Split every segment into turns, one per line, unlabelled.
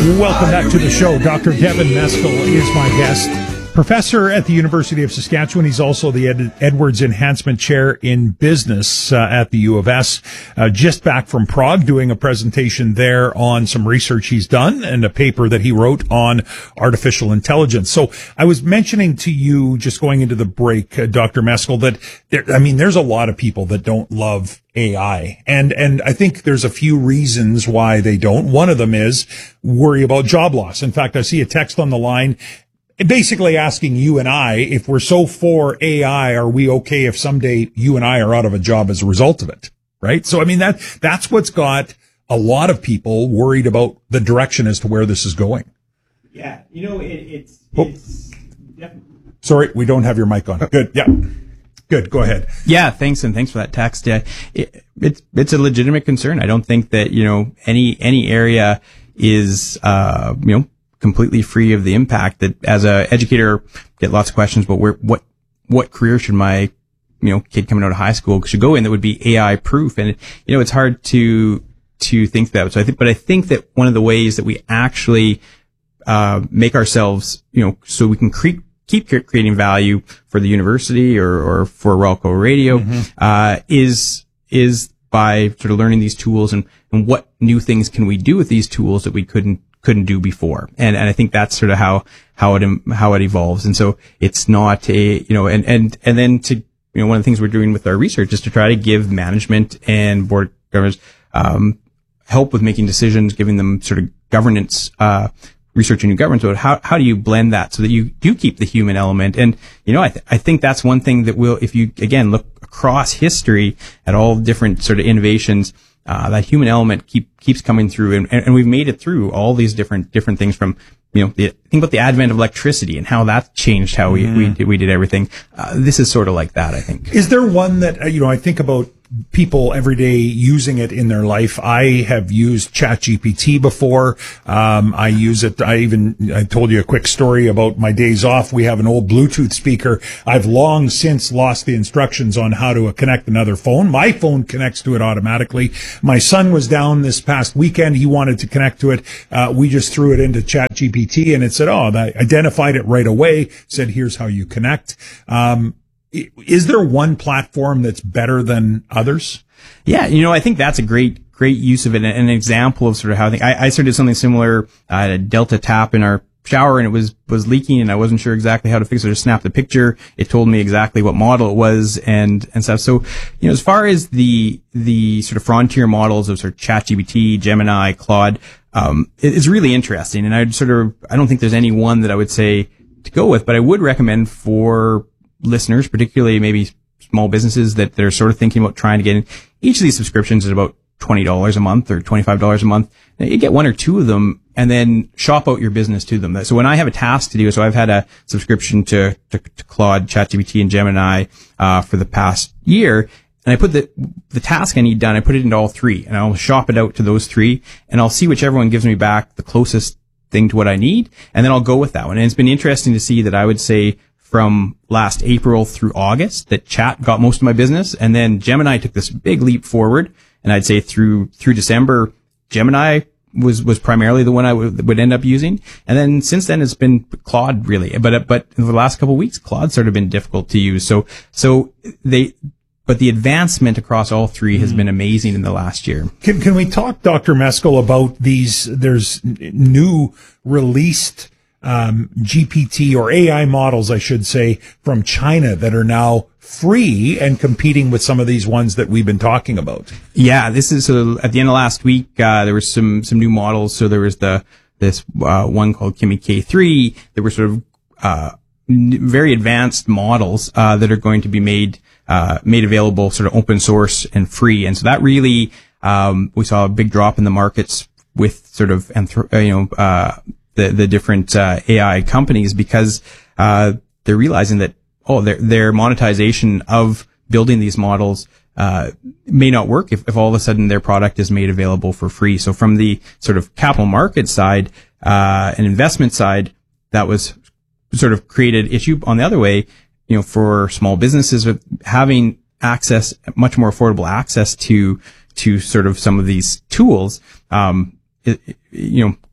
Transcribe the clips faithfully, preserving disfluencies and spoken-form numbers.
Welcome back to the show. Doctor Devin Meskel is my guest. Professor at the University of Saskatchewan. He's also the Ed- Edwards Enhancement Chair in Business uh, at the U of S. Uh, just back from Prague doing a presentation there on some research he's done and a paper that he wrote on artificial intelligence. So I was mentioning to you just going into the break, uh, Doctor Meskel, that there, I mean, there's a lot of people that don't love A I. And, and I think there's a few reasons why they don't. One of them is worry about job loss. In fact, I see a text on the line basically asking you and I, if we're so for A I, are we okay if someday you and I are out of a job as a result of it? Right? So, I mean, that, that's what's got a lot of people worried about the direction as to where this is going.
Yeah. You know, it, it's,
oh.
it's definitely.
Sorry, we don't have your mic on. Good. Yeah. Good. Go ahead.
Yeah. Thanks. And thanks for that text. Yeah, it, it's, it's a legitimate concern. I don't think that, you know, any, any area is, uh, you know, completely free of the impact that as a educator get lots of questions about where, what, what career should my, you know, kid coming out of high school should go in that would be A I proof. And, you know, it's hard to, to think that. So I think, but I think that one of the ways that we actually, uh, make ourselves, you know, so we can create, keep creating value for the university or, or for Ralco Radio, mm-hmm. uh, is, is by sort of learning these tools and, and what new things can we do with these tools that we couldn't, couldn't do before. And, and I think that's sort of how, how it, how it evolves. And so it's not a, you know, and, and, and then to, you know, one of the things we're doing with our research is to try to give management and board governors, um, help with making decisions, giving them sort of governance, uh, research and new governance about how, how do you blend that so that you do keep the human element. And, you know, I, th- I think that's one thing that will, if you, again, look across history at all different sort of innovations, Uh, that human element keep, keeps coming through, and, and we've made it through all these different, different things from, you know, the, think about the advent of electricity and how that changed how we, mm. we, did, we did everything. Uh, this is sort of like that, I think.
Is there one that, uh, you know, I think about people every day using it in their life. I have used ChatGPT before. Um, I use it. I even, I told you a quick story about my days off. We have an old Bluetooth speaker. I've long since lost the instructions on how to connect another phone. My phone connects to it automatically. My son was down this past weekend. He wanted to connect to it. Uh, we just threw it into ChatGPT and it said, oh, that identified it right away, said, here's how you connect. Um, Is there one platform that's better than others?
Yeah, you know, I think that's a great, great use of it, and an example of sort of how I think I, I sort of did something similar. I had a Delta tap in our shower and it was, was leaking and I wasn't sure exactly how to fix it. I just snapped a picture. It told me exactly what model it was and, and stuff. So, you know, as far as the, the sort of frontier models of sort of ChatGPT, Gemini, Claude, um, it, it's really interesting. And I'd sort of, I don't think there's any one that I would say to go with, but I would recommend for listeners, particularly maybe small businesses that they're sort of thinking about trying to get in. Each of these subscriptions is about twenty dollars a month or twenty-five dollars a month. Now, you get one or two of them and then shop out your business to them. So when I have a task to do, so I've had a subscription to, to, to Claude, ChatGPT, and Gemini, uh, for the past year. And I put the, the task I need done, I put it into all three and I'll shop it out to those three and I'll see whichever one gives me back the closest thing to what I need. And then I'll go with that one. And it's been interesting to see that I would say from last April through August that Chat got most of my business. And then Gemini took this big leap forward. And I'd say through, through December, Gemini was, was primarily the one I would, would end up using. And then since then it's been Claude really. But, but in the last couple of weeks, Claude's sort of been difficult to use. So, so they, but the advancement across all three has been amazing in the last year.
Can, can we talk, Doctor Meskel, about these, there's new released Um, G P T or A I models, I should say, from China that are now free and competing with some of these ones that we've been talking about.
Yeah, this is uh, at the end of last week. Uh, there was some some new models. So there was the this uh, one called Kimi K three. There were sort of uh, n- very advanced models uh, that are going to be made uh, made available, sort of open source and free. And so that really um, we saw a big drop in the markets with sort of anthro- uh, you know. Uh, the, the different, uh, A I companies because, uh, they're realizing that, oh, their, their monetization of building these models, uh, may not work if, if all of a sudden their product is made available for free. So from the sort of capital market side, uh, and investment side, that was sort of created issue. On the other way, you know, for small businesses with having access, much more affordable access to, to sort of some of these tools, um, it, you know,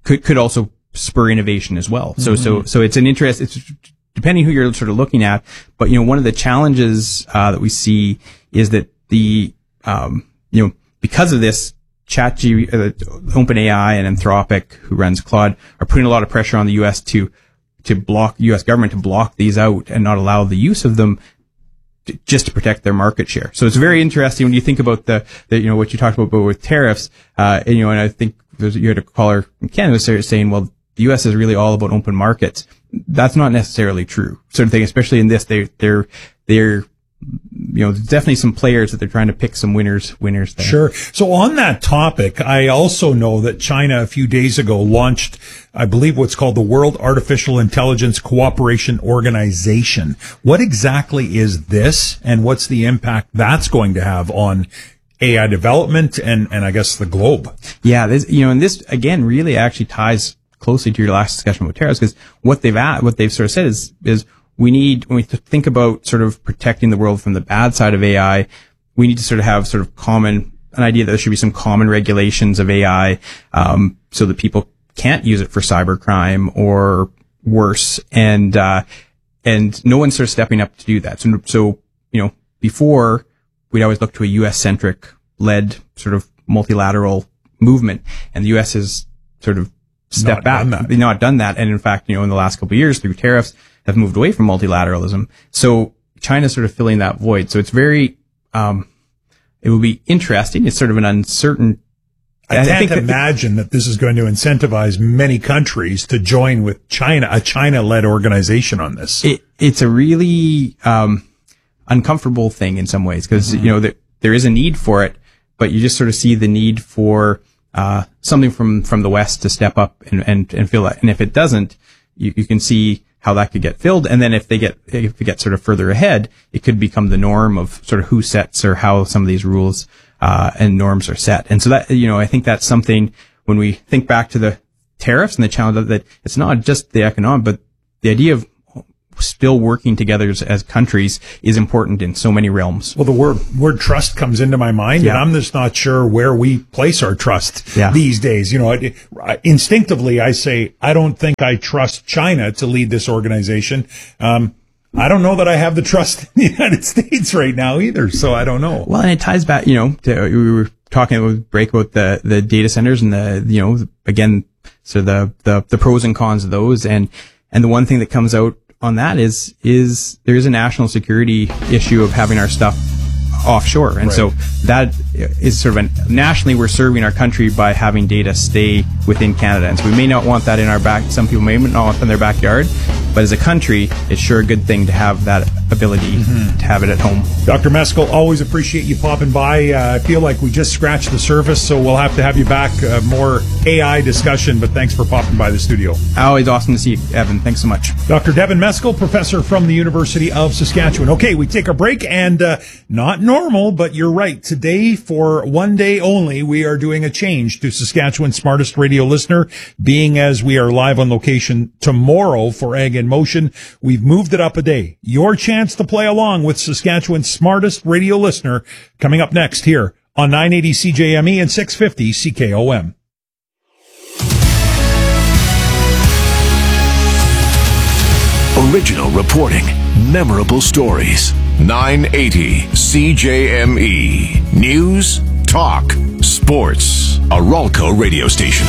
could could also spur innovation as well. So mm-hmm. so so it's an interest. It's depending who you're sort of looking at. But you know, one of the challenges uh, that we see is that the um, you know because of this, ChatG, uh, OpenAI and Anthropic, who runs Claude, are putting a lot of pressure on the U S to to block U S government to block these out and not allow the use of them, to, just to protect their market share. So it's very interesting when you think about the, the you know what you talked about with tariffs. Uh, and, you know, and I think there's, you had a caller in Canada was saying, well, the U S is really all about open markets. That's not necessarily true, sort of thing. Especially in this, they they're they're you know, there's definitely some players that they're trying to pick some winners, winners there.
Sure. So on that topic, I also know that China a few days ago launched, I believe, what's called the World Artificial Intelligence Cooperation Organization. What exactly is this, and what's the impact that's going to have on A I development and, and I guess the globe?
Yeah, this, you know, and this again really actually ties closely to your last discussion about tariffs, because what they've at, what they've sort of said is, is we need, when we think about sort of protecting the world from the bad side of A I, we need to sort of have sort of common, an idea that there should be some common regulations of A I, um, so that people can't use it for cybercrime or worse. And, uh, and no one's sort of stepping up to do that. So, so, you know, before we'd always look to a U S centric led sort of multilateral movement, and the U S has sort of stepped back, not done that. And in fact, you know, in the last couple of years through tariffs, have moved away from multilateralism. So China's sort of filling that void. So it's very, um, it will be interesting. It's sort of an uncertain.
I, I can't think imagine that, that this is going to incentivize many countries to join with China, a China-led organization on this.
It, it's a really, um, uncomfortable thing in some ways, because, mm-hmm. you know, there, there is a need for it, but you just sort of see the need for, uh, something from, from the West to step up and, and, and fill that. And if it doesn't, you, you can see how that could get filled. And then if they get, if we get sort of further ahead, it could become the norm of sort of who sets or how some of these rules, uh, and norms are set. And so that, you know, I think that's something when we think back to the tariffs and the challenge that it's not just the economic, but the idea of still working together as, as countries is important in so many realms.
Well, the word word trust comes into my mind, yeah. and I'm just not sure where we place our trust yeah. these days. You know, it, instinctively, I say I don't think I trust China to lead this organization. Um, I don't know that I have the trust in the United States right now either, so I don't know.
Well, and it ties back, you know, to, we were talking with break about the the data centers and the, you know, again, so the the the pros and cons of those, and and the one thing that comes out on that is, is there is a national security issue of having our stuff offshore. And right. so that is sort of a, nationally we're serving our country by having data stay within Canada. And so we may not want that in our back. Some people may not want it in their backyard, but as a country, it's sure a good thing to have that ability mm-hmm. to have it at home.
Doctor Meskel, always appreciate you popping by. Uh, I feel like we just scratched the surface, so we'll have to have you back. Uh, more A I discussion, but thanks for popping by the studio.
Always awesome to see you, Evan. Thanks so much.
Doctor Devin Meskel, professor from the University of Saskatchewan. Okay, we take a break, and uh, not normal, but you're right. Today, for one day only, we are doing a change to Saskatchewan's smartest radio listener, being as we are live on location tomorrow for Ag in Motion. We've moved it up a day. Your chance to play along with Saskatchewan's smartest radio listener coming up next here on nine eighty C J M E and six fifty C K O M.
Original reporting, memorable stories. nine eighty C J M E. News, talk, sports. A Ralco radio station.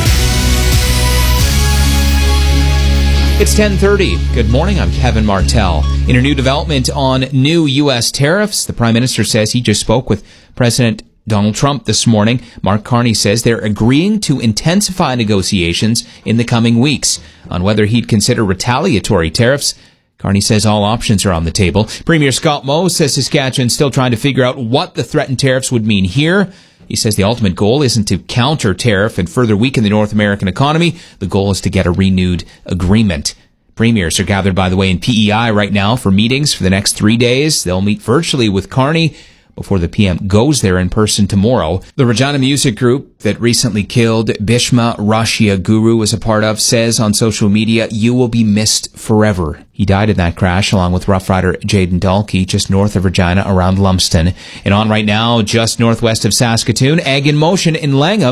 It's ten thirty. Good morning, I'm Kevin Martell. In a new development on new U S tariffs, the Prime Minister says he just spoke with President Donald Trump this morning. Mark Carney says they're agreeing to intensify negotiations in the coming weeks on whether he'd consider retaliatory tariffs. Carney says all options are on the table. Premier Scott Moe says Saskatchewan's still trying to figure out what the threatened tariffs would mean here. He says the ultimate goal isn't to counter tariff and further weaken the North American economy. The goal is to get a renewed agreement. Premiers are gathered, by the way, in P E I right now for meetings for the next three days. They'll meet virtually with Carney before the P M goes there in person tomorrow. The Regina music group that recently killed Bhishma Russia Guru was a part of says on social media, "You will be missed forever." He died in that crash along with Rough Rider Jaden Dalkey just north of Regina around Lumsden. And on right now, just northwest of Saskatoon, Ag in Motion in Langham.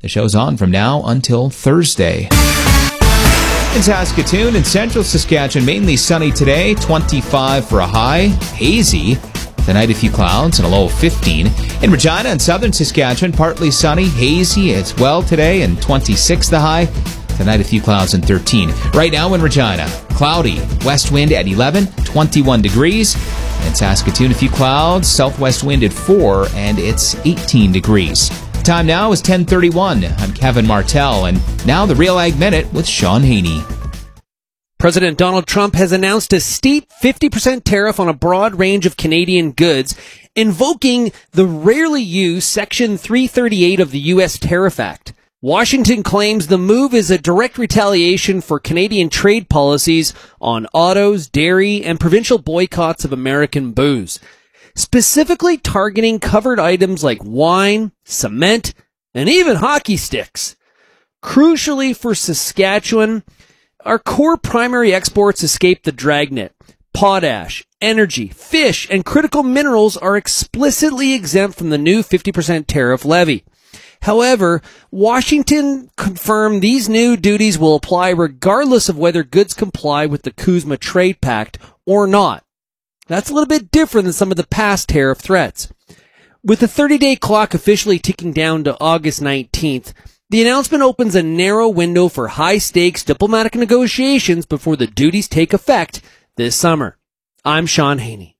The show's on from now until Thursday. In Saskatoon and central Saskatchewan, mainly sunny today, twenty-five for a high, hazy. Tonight, a few clouds and a low of fifteen. In Regina and southern Saskatchewan, partly sunny, hazy as well today, and twenty-six the high. Tonight, a few clouds and thirteen. Right now in Regina, cloudy, west wind at eleven, twenty-one degrees. In Saskatoon, a few clouds, southwest wind at four, and it's eighteen degrees. Time now is ten thirty-one. I'm Kevin Martell, and now the Real Ag Minute with Sean Haney.
President Donald Trump has announced a steep fifty percent tariff on a broad range of Canadian goods, invoking the rarely used Section three thirty-eight of the U S Tariff Act. Washington claims the move is a direct retaliation for Canadian trade policies on autos, dairy, and provincial boycotts of American booze, specifically targeting covered items like wine, cement, and even hockey sticks. Crucially for Saskatchewan, our core primary exports escape the dragnet. Potash, energy, fish, and critical minerals are explicitly exempt from the new fifty percent tariff levy. However, Washington confirmed these new duties will apply regardless of whether goods comply with the CUSMA Trade Pact or not. That's a little bit different than some of the past tariff threats. With the thirty-day clock officially ticking down to August nineteenth, the announcement opens a narrow window for high-stakes diplomatic negotiations before the duties take effect this summer. I'm Sean Haney.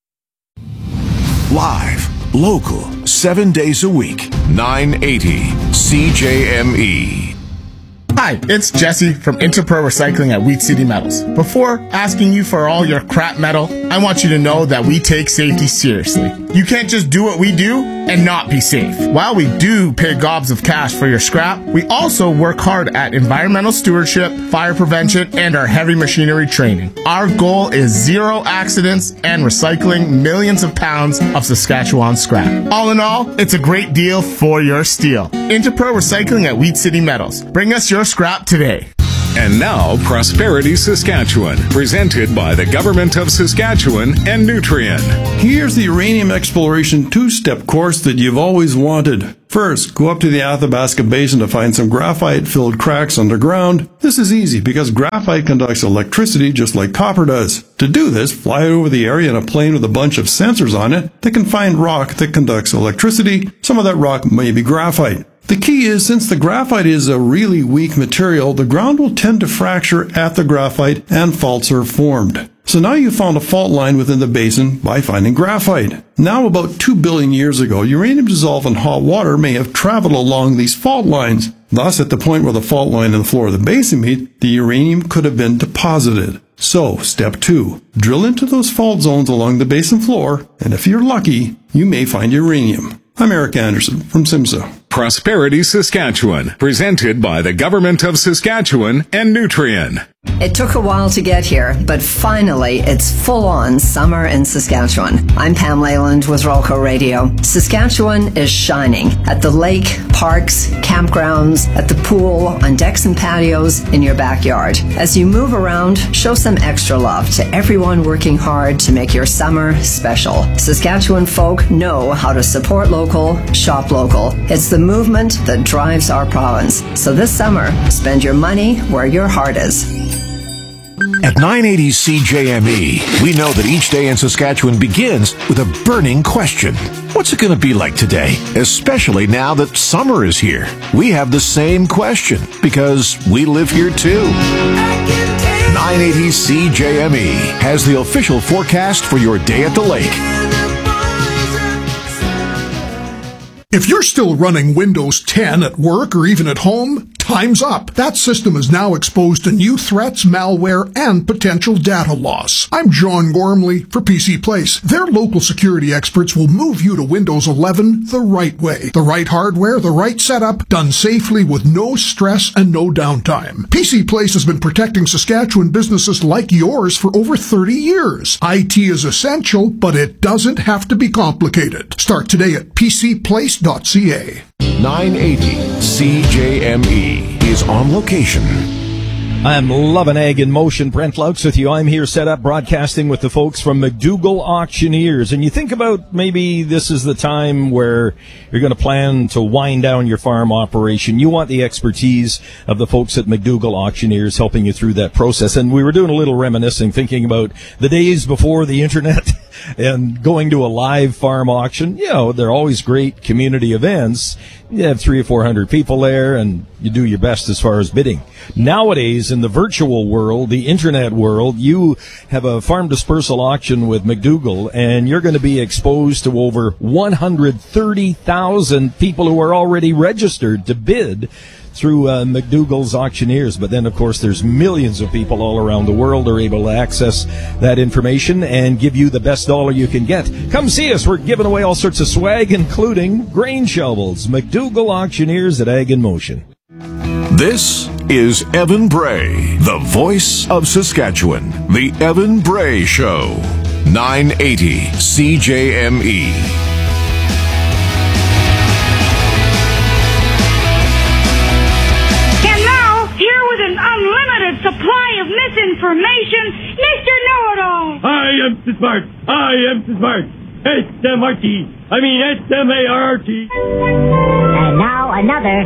Live, local, seven days a week, nine eighty C J M E.
Hi, it's Jesse from Interpro Recycling at Wheat City Metals. Before asking you for all your crap metal, I want you to know that we take safety seriously. You can't just do what we do and not be safe. While we do pay gobs of cash for your scrap, we also work hard at environmental stewardship, fire prevention, and our heavy machinery training. Our goal is zero accidents and recycling millions of pounds of Saskatchewan scrap. All in all, it's a great deal for your steel. Interpro Recycling at Wheat City Metals. Bring us your scrap today.
And now, Prosperity Saskatchewan, presented by the Government of Saskatchewan and Nutrien.
Here's the uranium exploration two-step course that you've always wanted. First, go up to the Athabasca Basin to find some graphite-filled cracks underground. This is easy because graphite conducts electricity just like copper does. To do this, fly over the area in a plane with a bunch of sensors on it that can find rock that conducts electricity. Some of that rock may be graphite. The key is, since the graphite is a really weak material, the ground will tend to fracture at the graphite and faults are formed. So now you've found a fault line within the basin by finding graphite. Now, about two billion years ago, uranium dissolved in hot water may have traveled along these fault lines. Thus, at the point where the fault line and the floor of the basin meet, the uranium could have been deposited. So, step two, drill into those fault zones along the basin floor, and if you're lucky, you may find uranium. I'm Eric Anderson from SIMSA.
Prosperity Saskatchewan, presented by the Government of Saskatchewan and Nutrien.
It took a while to get here, but finally it's full-on summer in Saskatchewan. I'm Pam Leyland with Rolco Radio. Saskatchewan is shining at the lake, parks, campgrounds, at the pool, on decks and patios, in your backyard. As you move around, show some extra love to everyone working hard to make your summer special. Saskatchewan folk know how to support local, shop local. It's the movement that drives our province. So this summer, spend your money where your heart is.
At nine eighty C J M E, we know that each day in Saskatchewan begins with a burning question. What's it going to be like today? Especially now that summer is here. We have the same question because we live here too. nine eighty C J M E has the official forecast for your day at the lake.
If you're still running Windows ten at work or even at home, time's up. That system is now exposed to new threats, malware, and potential data loss. I'm John Gormley for P C Place. Their local security experts will move you to Windows eleven the right way. The right hardware, the right setup, done safely with no stress and no downtime. P C Place has been protecting Saskatchewan businesses like yours for over thirty years. I T is essential, but it doesn't have to be complicated. Start today at p c place dot c a.
nine eighty C J M E is on location.
I'm loving Ag in Motion. Brent Laux with you. I'm here set up broadcasting with the folks from McDougall Auctioneers. And you think about maybe this is the time where you're going to plan to wind down your farm operation. You want the expertise of the folks at McDougall Auctioneers helping you through that process. And we were doing a little reminiscing, thinking about the days before the internet and going to a live farm auction. You know, they're always great community events. You have three or four hundred people there, and you do your best as far as bidding. Nowadays, in the virtual world, the internet world, you have a farm dispersal auction with McDougall, and you're going to be exposed to over one hundred thirty thousand people who are already registered to bid through uh, McDougall's Auctioneers. But then, of course, there's millions of people all around the world who are able to access that information and give you the best dollar you can get. Come see us. We're giving away all sorts of swag, including grain shovels. McDougall Auctioneers at Ag in Motion.
This is Evan Bray, the voice of Saskatchewan. The Evan Bray Show. nine eighty C J M E.
Unlimited supply of misinformation, Mister Know-It-All.
I am so smart. I am so smart. S M R T. I mean S M A R R T.
And now another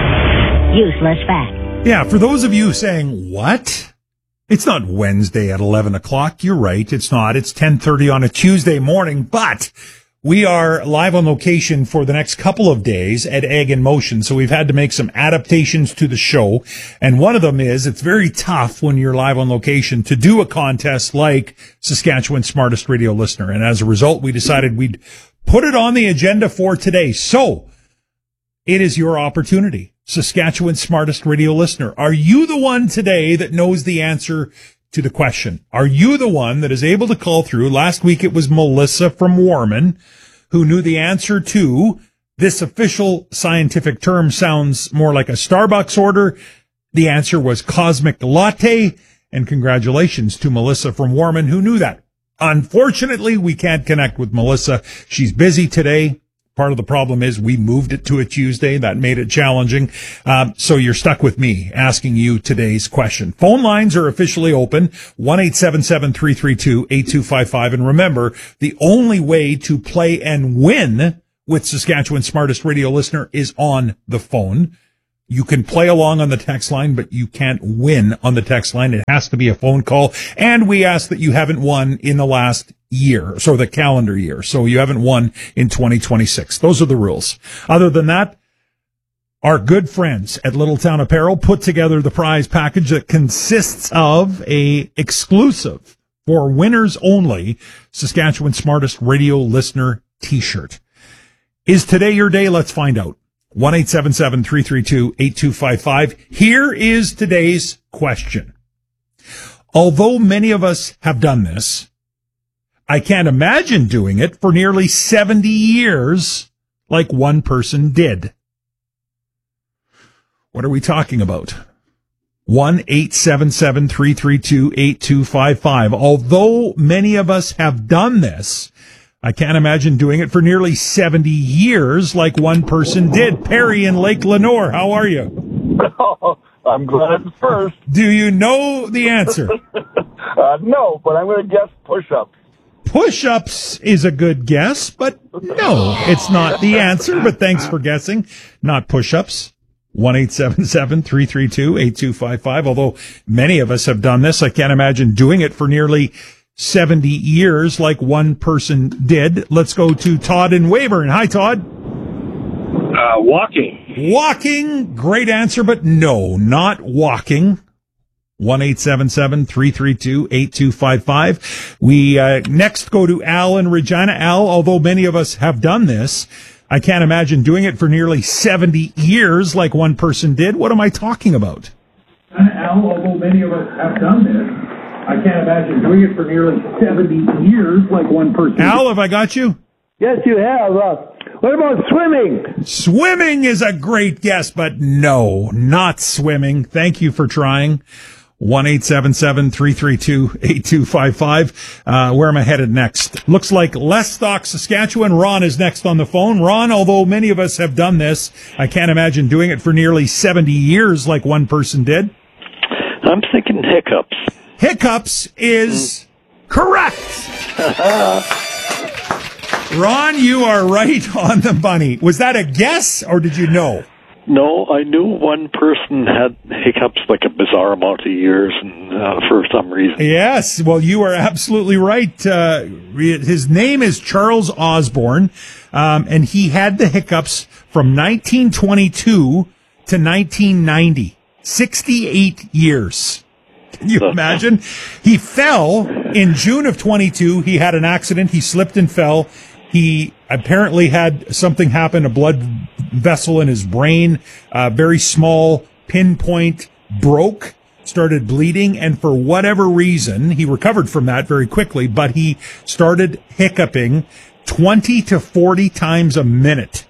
useless fact.
Yeah, for those of you saying, what? It's not Wednesday at eleven o'clock. You're right. It's not. It's ten thirty on a Tuesday morning, but we are live on location for the next couple of days at Ag in Motion, so we've had to make some adaptations to the show, and one of them is it's very tough when you're live on location to do a contest like Saskatchewan's Smartest Radio Listener, and as a result, we decided we'd put it on the agenda for today. So, it is your opportunity. Saskatchewan's Smartest Radio Listener. Are you the one today that knows the answer to the question? Are you the one that is able to call through? Last week it was Melissa from Warman who knew the answer to this official scientific term sounds more like a Starbucks order. The answer was cosmic latte, and congratulations to Melissa from Warman who knew that. Unfortunately, we can't connect with Melissa. She's busy today. Part of the problem is we moved it to a Tuesday. That made it challenging. Um, so you're stuck with me asking you today's question. Phone lines are officially open, one eight seven seven, three three two, eight two five five. And remember, the only way to play and win with Saskatchewan's Smartest Radio Listener is on the phone. You can play along on the text line, but you can't win on the text line. It has to be a phone call. And we ask that you haven't won in the last year, so the calendar year. So you haven't won in twenty twenty-six. Those are the rules. Other than that, our good friends at Littletown Apparel put together the prize package that consists of a exclusive for winners only Saskatchewan Smartest Radio Listener t-shirt. Is today your day? Let's find out. one eight seven seven, three three two, eight two five five. Here is today's question. Although many of us have done this, I can't imagine doing it for nearly seventy years like one person did. What are we talking about? one eight seven seven, three three two, eight two five five. Although many of us have done this, I can't imagine doing it for nearly seventy years like one person did. Perry in Lake Lenore, how are you?
Oh, I'm glad it's first.
Do you know the answer?
uh, no, but I'm going to guess push-ups.
Push-ups is a good guess, but no, it's not the answer. But thanks for guessing. Not push-ups. one eight seven seven, three three two, eight two five five. Although many of us have done this, I can't imagine doing it for nearly seventy years like one person did. Let's go to Todd in Weyburn. Hi, Todd.
Uh, walking.
Walking. Great answer, but no, not walking. one eight seven seven, three three two, eight two five five. We uh, next go to Al in Regina. Al, although many of us have done this, I can't imagine doing it for nearly seventy years like one person did. What am I talking about?
Al, although many of us have done this, I can't imagine doing it for nearly seventy years like one person.
Al, have I got you?
Yes, you have. Uh, what about swimming?
Swimming is a great guess, but no, not swimming. Thank you for trying. one eight seven seven, three three two, eight two five five. Uh, where am I headed next? Looks like Lestock, Saskatchewan. Ron is next on the phone. Ron, although many of us have done this, I can't imagine doing it for nearly seventy years like one person did.
I'm thinking hiccups.
Hiccups is correct. Ron, you are right on the money. Was that a guess, or did you know?
No, I knew one person had hiccups like a bizarre amount of years, and uh, for some reason.
Yes, well, you are absolutely right. Uh, his name is Charles Osborne, um, and he had the hiccups from nineteen twenty-two to nineteen ninety. sixty-eight years. Can you imagine? He fell in June of twenty-two. He had an accident. He slipped and fell. He apparently had something happen, a blood vessel in his brain, uh, very small pinpoint, broke, started bleeding, and for whatever reason, he recovered from that very quickly, but he started hiccuping twenty to forty times a minute.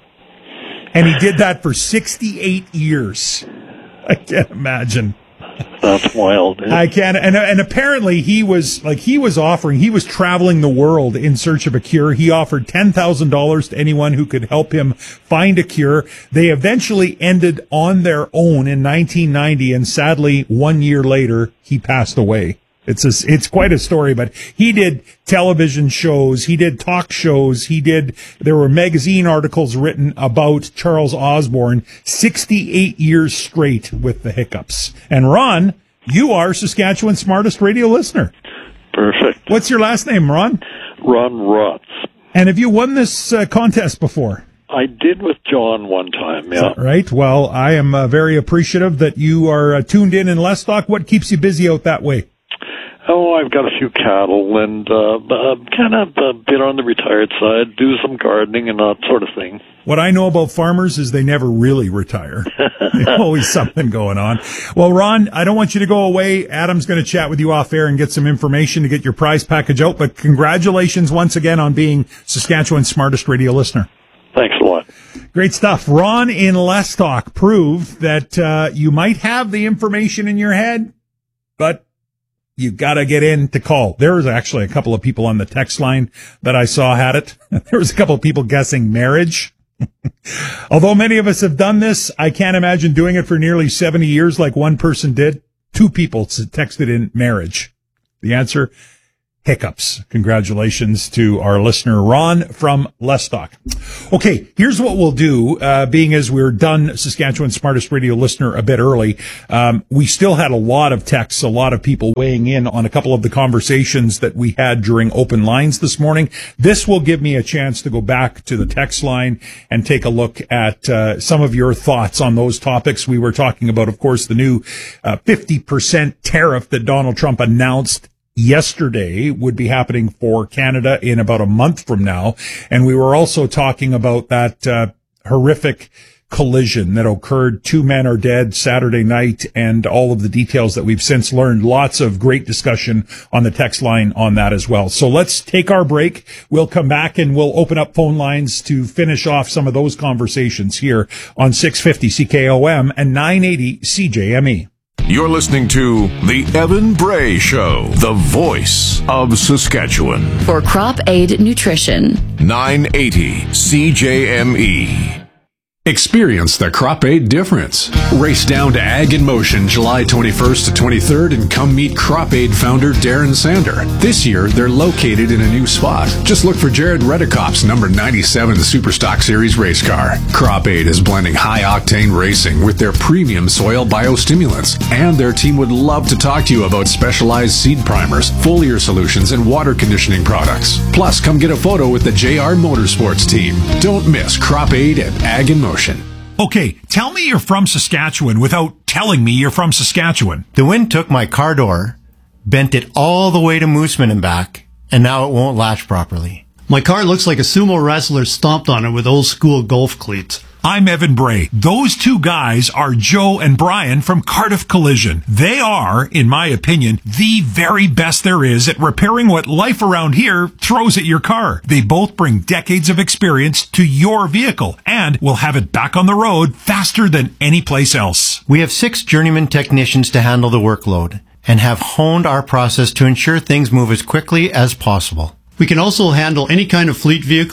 And he did that for sixty-eight years. I can't imagine.
That's wild.
I can't, and and apparently he was like he was offering, he was traveling the world in search of a cure. He offered ten thousand dollars to anyone who could help him find a cure. They eventually ended on their own in nineteen ninety, and sadly, one year later, he passed away. It's a, it's quite a story, but he did television shows, he did talk shows, he did, there were magazine articles written about Charles Osborne, sixty-eight years straight with the hiccups. And Ron, you are Saskatchewan's smartest radio listener.
Perfect.
What's your last name, Ron?
Ron Rotz.
And have you won this uh, contest before?
I did with John one time, yeah.
Right. Well, I am uh, very appreciative that you are uh, tuned in in Lestock. What keeps you busy out that way?
Oh, I've got a few cattle and uh, uh, kind of a bit on the retired side, do some gardening and that sort of thing.
What I know about farmers is they never really retire. There's always something going on. Well, Ron, I don't want you to go away. Adam's going to chat with you off air and get some information to get your prize package out. But congratulations once again on being Saskatchewan's smartest radio listener.
Thanks a lot.
Great stuff. Ron in Lestock proved that uh, you might have the information in your head, but you got to get in to call. There was actually a couple of people on the text line that I saw had it. There was a couple of people guessing marriage. Although many of us have done this, I can't imagine doing it for nearly seventy years like one person did. Two people texted in marriage. The answer, hiccups. Congratulations to our listener, Ron from Lestock. Okay, here's what we'll do, uh, being as we're done Saskatchewan's smartest radio listener a bit early. Um, we still had a lot of texts, a lot of people weighing in on a couple of the conversations that we had during open lines this morning. This will give me a chance to go back to the text line and take a look at uh, some of your thoughts on those topics. We were talking about, of course, the new uh, fifty percent tariff that Donald Trump announced yesterday would be happening for Canada in about a month from now. And we were also talking about that uh, horrific collision that occurred. Two men are dead Saturday night and all of the details that we've since learned. Lots of great discussion on the text line on that as well. So let's take our break. We'll come back and we'll open up phone lines to finish off some of those conversations here on six fifty C K O M and nine eighty C J M E.
You're listening to The Evan Bray Show, the voice of Saskatchewan.
For Crop Aid Nutrition.
nine eighty C J M E.
Experience the Crop Aid difference. Race down to Ag in Motion July twenty-first to twenty-third and come meet Crop Aid founder Darren Sander. This year, they're located in a new spot. Just look for Jared Redekop's number ninety-seven Superstock Series race car. Crop Aid is blending high-octane racing with their premium soil biostimulants, and their team would love to talk to you about specialized seed primers, foliar solutions, and water conditioning products. Plus, come get a photo with the J R Motorsports team. Don't miss Crop Aid at Ag in Motion.
Okay, tell me you're from Saskatchewan without telling me you're from Saskatchewan.
The wind took my car door, bent it all the way to Mooseman and back, and now it won't latch properly.
My car looks like a sumo wrestler stomped on it with old school golf cleats.
I'm Evan Bray. Those two guys are Joe and Brian from Cardiff Collision. They are, in my opinion, the very best there is at repairing what life around here throws at your car. They both bring decades of experience to your vehicle and will have it back on the road faster than any place else.
We have six journeyman technicians to handle the workload and have honed our process to ensure things move as quickly as possible.
We can also handle any kind of fleet vehicle,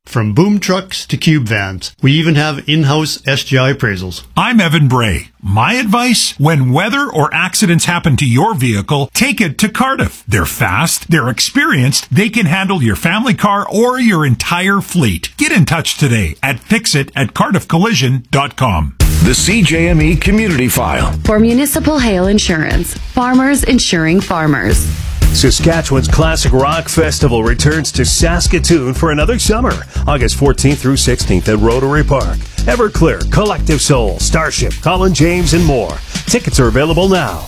From boom trucks to cube vans, we even have in-house S G I appraisals.
I'm Evan Bray. My advice, when weather or accidents happen to your vehicle, take it to Cardiff. They're fast, they're experienced, they can handle your family car or your entire fleet. Get in touch today at fixit at cardiff collision dot com.
The C J M E Community File.
For municipal hail insurance, farmers insuring farmers.
Saskatchewan's Classic Rock Festival returns to Saskatoon for another summer, August fourteenth through sixteenth at Rotary Park. Everclear, Collective Soul, Starship, Colin James, and more. Tickets are available now.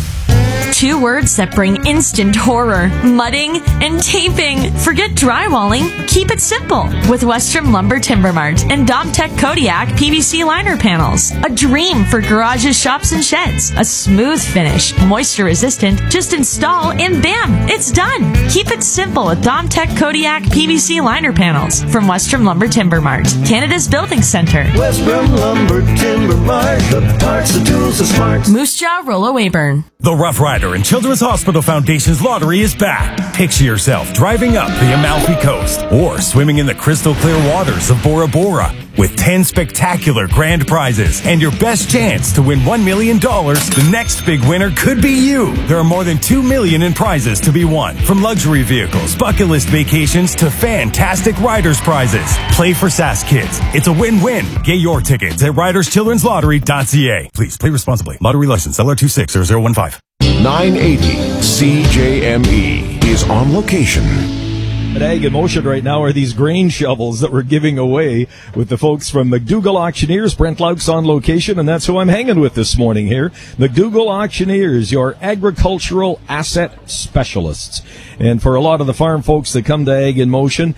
Two words that bring instant horror: mudding and taping. Forget drywalling. Keep it simple with Western Lumber Timber Mart and Domtech Kodiak P V C liner panels. A dream for garages, shops, and sheds. A smooth finish, moisture resistant. Just install and bam, it's done. Keep it simple with Domtech Kodiak P V C liner panels from Western Lumber Timber Mart, Canada's building center.
Western Lumber Timber Mart, the parts, the tools, the smarts.
Moose Jaw, Rollo Weyburn.
The Rough Rider and Children's Hospital Foundation's lottery is back. Picture yourself driving up the Amalfi Coast or swimming in the crystal clear waters of Bora Bora with ten spectacular grand prizes and your best chance to win one million dollars. The next big winner could be you. There are more than two million dollars in prizes to be won, from luxury vehicles, bucket list vacations to fantastic Riders prizes. Play for Sask Kids. It's a win-win. Get your tickets at riders children's lottery dot c a. Please play responsibly. Lottery license L R two six zero zero one five.
nine eighty C J M E is on location.
At Ag in Motion right now are these grain shovels that we're giving away with the folks from McDougall Auctioneers. Brent Lauk's on location, and that's who I'm hanging with this morning here. McDougall Auctioneers, your agricultural asset specialists. And for a lot of the farm folks that come to Ag in Motion,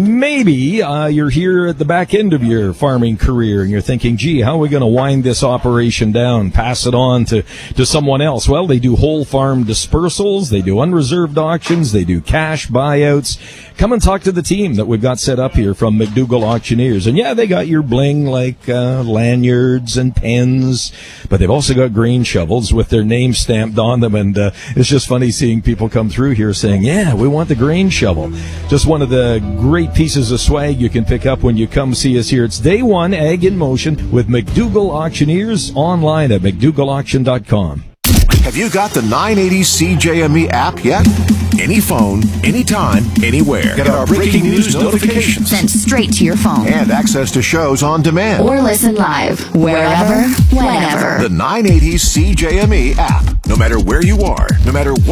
maybe uh, you're here at the back end of your farming career and you're thinking, gee, how are we going to wind this operation down, pass it on to, to someone else? Well, they do whole farm dispersals, they do unreserved auctions, they do cash buyouts. Come and talk to the team that we've got set up here from McDougall Auctioneers. And yeah, they got your bling like uh, lanyards and pens, but they've also got grain shovels with their name stamped on them. And uh, it's just funny seeing people come through here saying, yeah, we want the grain shovel. Just one of the great pieces of swag you can pick up when you come see us here. It's Day One Ag in Motion with McDougall Auctioneers, online at mcdougall auction dot com.
Have you got the nine eighty C J M E app yet? Any phone, anytime, anywhere. Get our breaking news notifications
Sent straight to your phone.
and access to shows on demand.
Or listen live, wherever, whenever.
The nine eighty C J M E app. No matter where you are, no matter what